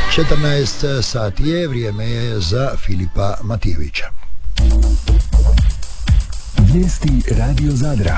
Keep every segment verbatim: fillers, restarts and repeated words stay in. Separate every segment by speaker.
Speaker 1: četrnaest sati je, vrijeme je za Filipa Matijevića.
Speaker 2: Vijesti Radio Zadra.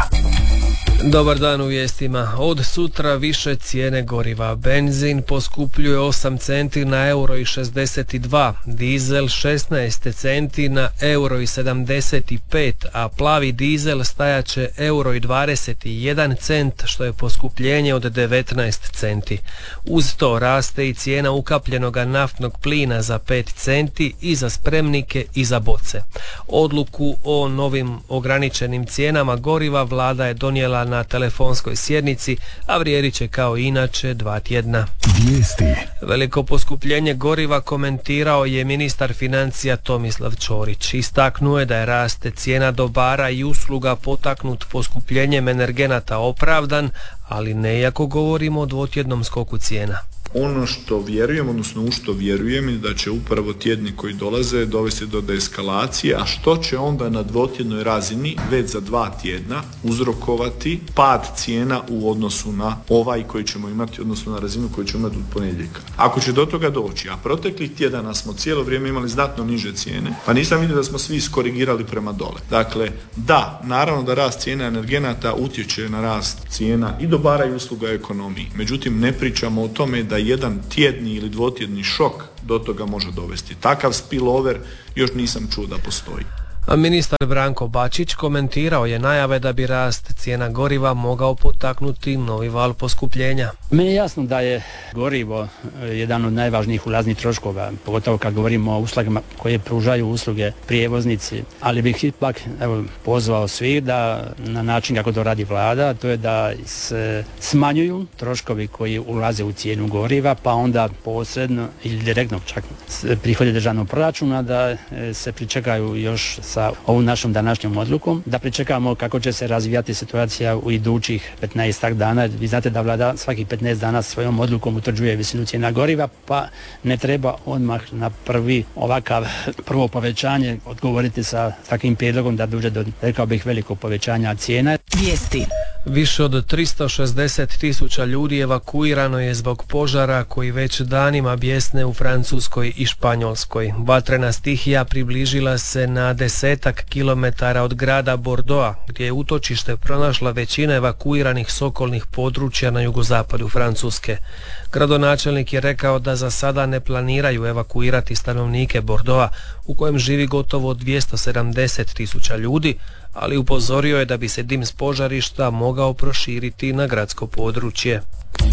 Speaker 3: Dobar dan u vijestima. Od sutra više cijene goriva. Benzin poskupljuje osam centi na euro i šezdeset dva, dizel šesnaest centi na euro i sedamdeset pet, a plavi dizel stajaće euro i dvadeset jedan cent, što je poskupljenje od devetnaest centi. Uz to raste i cijena ukapljenoga naftnog plina za pet centi i za spremnike i za boce. Odluku o novim ograničenim cijenama goriva vlada je donijela na telefonskoj sjednici, a vrijedit će kao inače dva tjedna.
Speaker 2: Vijesti.
Speaker 3: Veliko poskupljenje goriva komentirao je ministar financija Tomislav Ćorić. Istaknuo je da je rast cijena dobara i usluga potaknut poskupljenjem energenata opravdan, ali ne iako govorimo o dvotjednom skoku cijena.
Speaker 4: Ono što vjerujem, odnosno u što vjerujem je da će upravo tjedni koji dolaze dovesti do deeskalacije, a što će onda na dvotjednoj razini već za dva tjedna uzrokovati pad cijena u odnosu na ovaj koji ćemo imati, odnosno na razinu koju ćemo imati od ponedjeljka. Ako će do toga doći, a proteklih tjedana smo cijelo vrijeme imali znatno niže cijene, pa nisam vidio da smo svi iskorigirali prema dole. Dakle, da, naravno da rast cijena energenata utječe na rast cijena i dobara i usluga u ekonomiji. Međutim, ne pričamo o tome da jedan tjedni ili dvotjedni šok do toga može dovesti. Takav spillover još nisam čuo da postoji.
Speaker 3: A ministar Branko Bačić komentirao je najave da bi rast cijena goriva mogao potaknuti novi val poskupljenja.
Speaker 5: Meni je jasno da je gorivo jedan od najvažnijih ulaznih troškova, pogotovo kad govorimo o uslugama koje pružaju usluge prijevoznici, ali bih ipak evo, pozvao svih da na način kako to radi vlada, to je da se smanjuju troškovi koji ulaze u cijenu goriva, pa onda posredno ili direktno čak prihodi državnog proračuna da se pričekaju još sa ovom našom današnjom odlukom, da pričekamo kako će se razvijati situacija u idućih petnaestak dana. Vi znate da vlada svakih petnaest dana svojom odlukom utvrđuje visinu cijena goriva, pa ne treba odmah na prvi ovakav prvo povećanje odgovoriti sa takvim prijedlogom da dođe do, rekao bih, velikog povećanja cijena.
Speaker 6: Vijesti.
Speaker 3: Više od tristo šezdeset tisuća ljudi evakuirano je zbog požara koji već danima bjesne u Francuskoj i Španjolskoj. Vatrena stihija približila se na desetak kilometara od grada Bordeauxa, gdje je utočište pronašla većina evakuiranih sokolnih područja na jugozapadu Francuske. Gradonačelnik je rekao da za sada ne planiraju evakuirati stanovnike Bordeauxa, u kojem živi gotovo dvjesto sedamdeset tisuća ljudi, ali upozorio je da bi se dim s požarišta mogao proširiti na gradsko područje.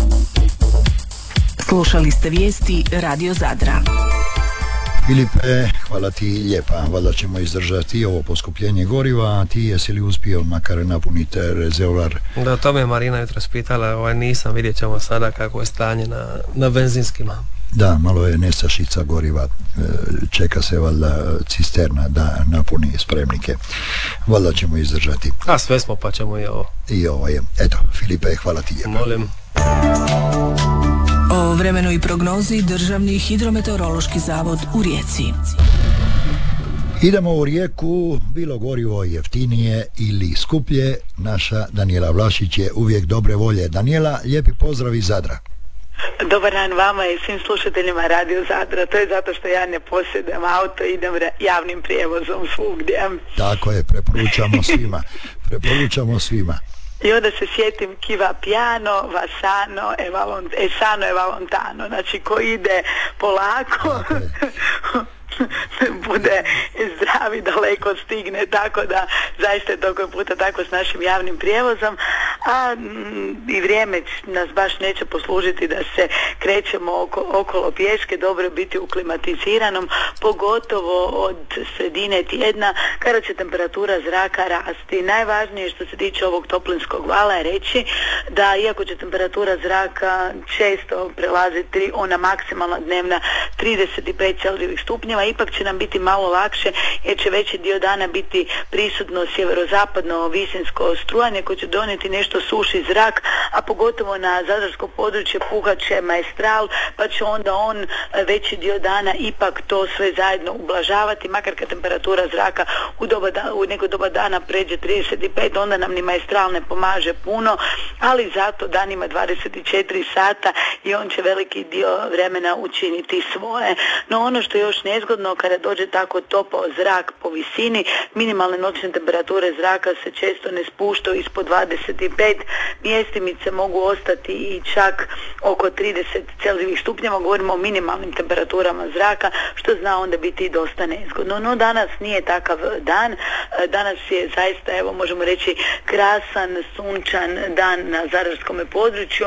Speaker 6: Slušali ste vijesti Radio Zadra.
Speaker 1: Filipe, hvala ti lijepa. Valjda ćemo izdržati ovo poskupljenje goriva, a ti jesi li uspio makar napuniti rezervoar?
Speaker 3: Da, to me Marina jutros pitala, ovaj, nisam, vidjet ćemo sada kako je stanje na, na benzinskima.
Speaker 1: Da, malo je nestašica goriva, čeka se valjda cisterna da napuni spremnike. Valjda ćemo izdržati.
Speaker 3: A sve smo, pa ćemo i ovo.
Speaker 1: I ovo je. Eto, Filipe, hvala ti lijepa.
Speaker 3: Molim.
Speaker 6: O vremenu i prognozi Državni hidrometeorološki zavod u Rijeci.
Speaker 1: Idemo u Rijeku, bilo gorivo jeftinije ili skuplje. Naša Danijela Vlašić je uvijek dobre volje. Danijela, lijepi pozdrav iz Zadra.
Speaker 7: Dobar dan vama i svim slušateljima Radio Zadra. To je zato što ja ne posjedujem auto, idem javnim prijevozom svugdje.
Speaker 1: Tako je, preporučamo svima. Preporučamo svima.
Speaker 7: I onda se sjetim chi va piano, va sano e, valon, e sano e va lontano. Znači, ko ide polako bude zdrav i daleko stigne, tako da zaista je toliko puta tako s našim javnim prijevozom, a m, i vrijeme nas baš neće poslužiti da se krećemo oko, okolo pješke, dobro je biti u klimatiziranom, pogotovo od sredine tjedna kada će temperatura zraka rasti. Najvažnije što se tiče ovog toplinskog vala je reći da iako će temperatura zraka često prelaziti ona maksimalna dnevna trideset pet Celzijevih stupnjeva, ipak će nam biti malo lakše jer će veći dio dana biti prisutno sjeverozapadno visinsko strujanje koje će donijeti nešto suši zrak, a pogotovo na zadarsko područje puhat će maestral, pa će onda on veći dio dana ipak to sve zajedno ublažavati, makar kad temperatura zraka u, doba da, u neko doba dana pređe trideset pet, onda nam ni maestral ne pomaže puno, ali zato dan ima dvadeset četiri sata i on će veliki dio vremena učiniti svoje. No ono što je još nezgodno, kada dođe tako topao zrak po visini, minimalne noćne temperature zraka se često ne spuštaju ispod dvadeset pet, mjestimice mogu ostati i čak oko trideset celzijevih stupnjeva, govorimo o minimalnim temperaturama zraka, što zna onda biti dosta nezgodno. No danas nije takav dan, danas je zaista, evo možemo reći, krasan, sunčan dan na zadarskom području,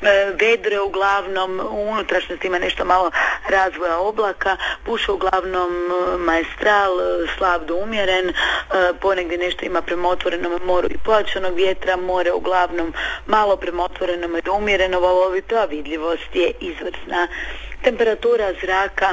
Speaker 7: vedro je uglavnom, u unutrašnjosti ima nešto malo razvoja oblaka, puše uglavnom maestral, slab do umjeren, ponegdje nešto ima prema otvorenom moru i pojačanog vjetra, more uglavnom malo prema otvorenom do umjereno valovito, a vidljivost je izvrsna. Temperatura zraka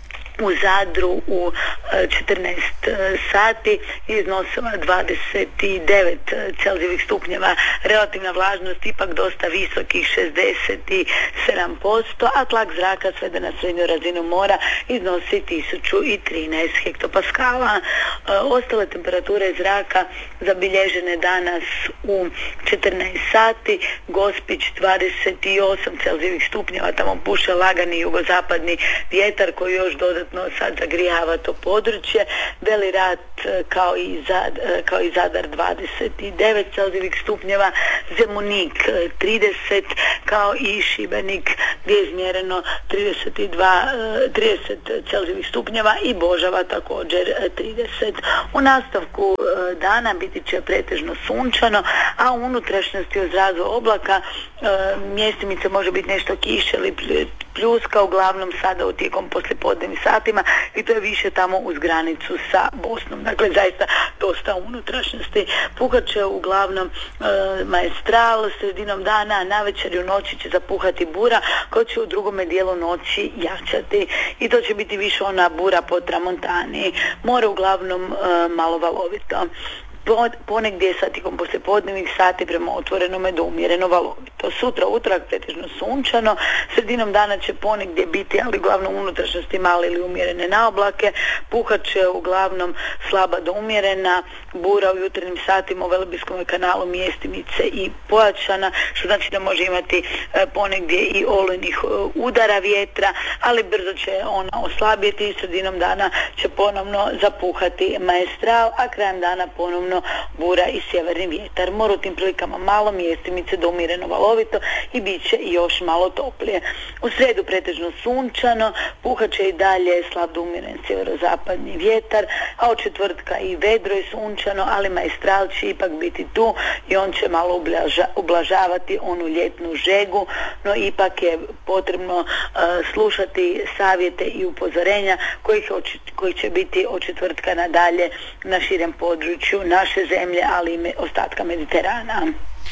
Speaker 7: u Zadru u četrnaest sati iznosila dvadeset devet celzijevih stupnjeva, relativna vlažnost ipak dosta visokih šezdeset sedam posto, a tlak zraka svede na srednju razinu mora iznosi tisuću trinaest hektopaskala. Ostale temperature zraka zabilježene danas u četrnaest sati, Gospić dvadeset osam celzijevih stupnjeva, tamo puše lagani jugozapadni vjetar koji još dodatno sad zagrijava to područje. Beli Rat kao i, Zad, kao i Zadar dvadeset devet celzijevih stupnjeva, Zemunik trideset, kao i Šibenik gdje je izmjereno trideset dva, trideset celzijevih stupnjeva i Božava također trideset. U nastavku dana biti će pretežno sunčano, a u unutrašnjosti uz razvoj oblaka mjestimice može biti nešto kiše ili pljuska, uglavnom sada u tijekom poslijepodnevnih satima, i to je više tamo uz granicu sa Bosnom. Dakle, zaista dosta unutrašnjosti. Puhat će uglavnom e, maestral sredinom dana, a navečer i u noći će zapuhati bura koja će u drugome dijelu noći jačati i to će biti više ona bura po tramontani. More uglavnom e, malo valovito. Ponegdje sa tijekom poslijepodnevnih sati prema otvorenome do umjereno valovito. Sutra utorak pretežno sunčano, sredinom dana će ponegdje biti, ali uglavnom unutrašnjosti male ili umjerene naoblake, puhat će uglavnom slaba do umjerena, bura u jutarnjim satima u Velebitskom kanalu mjestimice i pojačana, što znači da može imati ponegdje i olujnih udara vjetra, ali brzo će ona oslabjeti i sredinom dana će ponovno zapuhati maestral, a krajem dana ponovno bura i sjeverni vjetar. More u tim prilikama malo, mjestimice do umjereno valovito i bit će još malo toplije. U sredu pretežno sunčano, puhat će i dalje slab do umjeren sjeverozapadni vjetar, a od četvrtka i vedro i sunčano, ali maestral će ipak biti tu i on će malo ublaža, ublažavati onu ljetnu žegu, no ipak je potrebno uh, slušati savjete i upozorenja kojih, koji će biti od četvrtka nadalje na širem području naše zemlje, ali i ostatka Mediterana.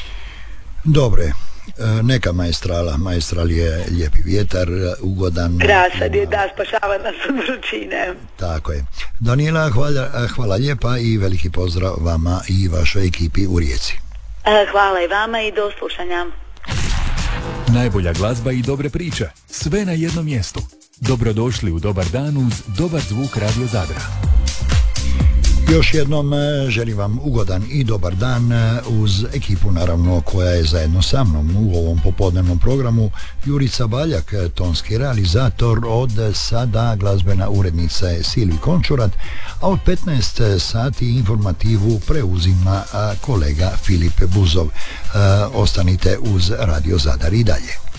Speaker 1: Dobre, neka maestrala, maestral je lijepi vjetar, ugodan.
Speaker 7: Krasan je, da, spašava nas od vrućine.
Speaker 1: Tako je. Danijela, hvala, hvala lijepa i veliki pozdrav vama i vašoj ekipi u Rijeci.
Speaker 7: Hvala i vama i do slušanja.
Speaker 2: Najbolja glazba i dobre priče, sve na jednom mjestu. Dobrodošli u Dobar dan uz Dobar zvuk Radio Zadra.
Speaker 1: Još jednom želim vam ugodan i dobar dan uz ekipu naravno koja je zajedno sa mnom u ovom popodnevnom programu. Jurica Baljak, tonski realizator, od sada glazbena urednica je Silvi Končurat, a od petnaest sati informativu preuzima kolega Filip Buzov. Ostanite uz Radio Zadar i dalje.